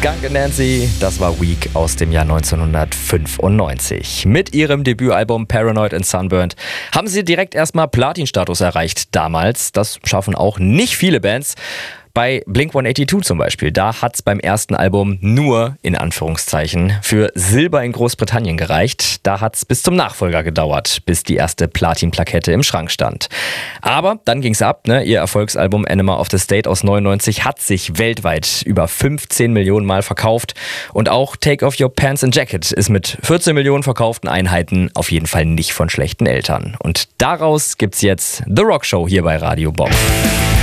Skunk and Nancy, das war Weak aus dem Jahr 1995. Mit ihrem Debütalbum Paranoid and Sunburned haben sie direkt erstmal Platin-Status erreicht damals. Das schaffen auch nicht viele Bands. Bei Blink-182 zum Beispiel, da hat's beim ersten Album nur, in Anführungszeichen, für Silber in Großbritannien gereicht. Da hat's bis zum Nachfolger gedauert, bis die erste Platin-Plakette im Schrank stand. Aber dann ging's ab, ne? Ihr Erfolgsalbum Enema of the State aus 99 hat sich weltweit über 15 Millionen Mal verkauft. Und auch Take Off Your Pants and Jacket ist mit 14 Millionen verkauften Einheiten auf jeden Fall nicht von schlechten Eltern. Und daraus gibt's jetzt The Rock Show hier bei Radio Bob.